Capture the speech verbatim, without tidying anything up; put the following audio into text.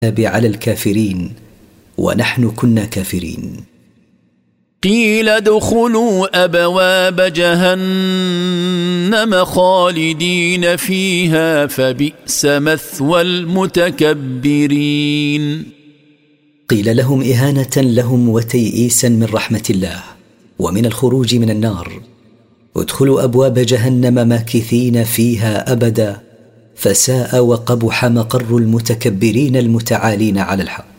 على الكافرين ونحن كنا كافرين. قيل ادخلوا أبواب جهنم خالدين فيها فبئس مثوى المتكبرين. قيل لهم إهانة لهم وتيئيسا من رحمة الله ومن الخروج من النار: ادخلوا أبواب جهنم ماكثين فيها أبدا، فساء وقبح مقر المتكبرين المتعالين على الحق.